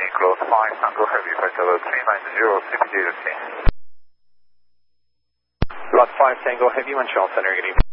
landing close 5 Tango Heavy, flight level 390, CPJ routine. Lot 5 Tango Heavy, Montreal Center, good evening.